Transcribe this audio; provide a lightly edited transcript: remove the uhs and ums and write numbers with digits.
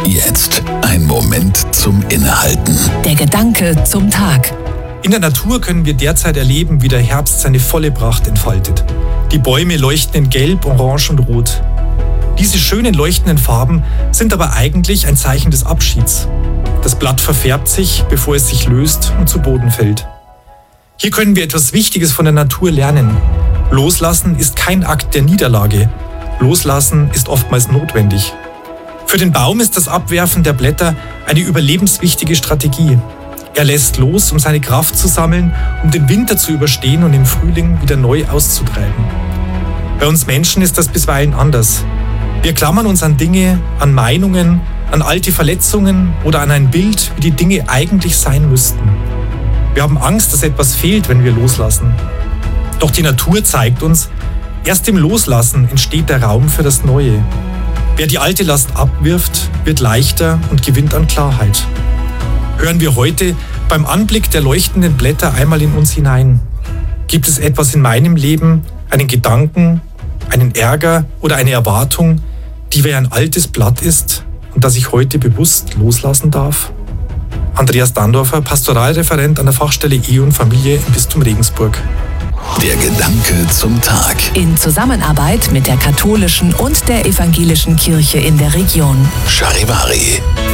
Jetzt ein Moment zum Innehalten. Der Gedanke zum Tag. In der Natur können wir derzeit erleben, wie der Herbst seine volle Pracht entfaltet. Die Bäume leuchten in Gelb, Orange und Rot. Diese schönen leuchtenden Farben sind aber eigentlich ein Zeichen des Abschieds. Das Blatt verfärbt sich, bevor es sich löst und zu Boden fällt. Hier können wir etwas Wichtiges von der Natur lernen. Loslassen ist kein Akt der Niederlage. Loslassen ist oftmals notwendig. Für den Baum ist das Abwerfen der Blätter eine überlebenswichtige Strategie. Er lässt los, um seine Kraft zu sammeln, um den Winter zu überstehen und im Frühling wieder neu auszutreiben. Bei uns Menschen ist das bisweilen anders. Wir klammern uns an Dinge, an Meinungen, an alte Verletzungen oder an ein Bild, wie die Dinge eigentlich sein müssten. Wir haben Angst, dass etwas fehlt, wenn wir loslassen. Doch die Natur zeigt uns, erst im Loslassen entsteht der Raum für das Neue. Wer die alte Last abwirft, wird leichter und gewinnt an Klarheit. Hören wir heute beim Anblick der leuchtenden Blätter einmal in uns hinein. Gibt es etwas in meinem Leben, einen Gedanken, einen Ärger oder eine Erwartung, die wie ein altes Blatt ist und das ich heute bewusst loslassen darf? Andreas Dandorfer, Pastoralreferent an der Fachstelle Ehe und Familie im Bistum Regensburg. Der Gedanke zum Tag. In Zusammenarbeit mit der katholischen und der evangelischen Kirche in der Region. Charivari.